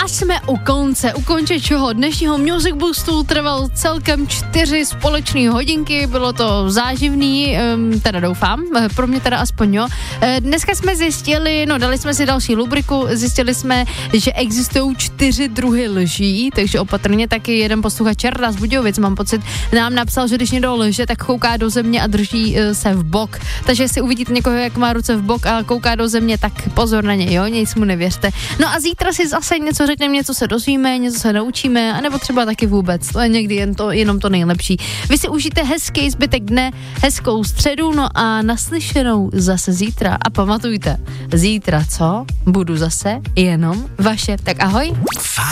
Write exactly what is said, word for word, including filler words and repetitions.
a jsme u konce, u konce čeho dnešního Music Boostu trval celkem čtyři společné hodinky, bylo to záživný, um, teda doufám, pro mě teda aspoň jo. Dneska jsme zjistili, no dali jsme si další rubriku, zjistili jsme, že existují čtyři druhy lží, takže opatrně taky jeden posluchač Jarda z Budějovic, mám pocit, nám napsal, že když někdo lže, tak kouká do země a drží uh, se v bok. Takže jestli uvidíte někoho, jak má ruce v bok a kouká do země, tak pozor na něj, jo, nic mu nevěřte. No a zítra si zase něco řekneme, něco se dozvíme, něco se naučíme, anebo třeba taky vůbec. To je někdy jen to, jenom to nejlepší. Vy si užijte hezký zbytek dne, hezkou středu, no a naslyšenou zase zítra. A pamatujte, zítra co? Budu zase jenom vaše. Tak ahoj.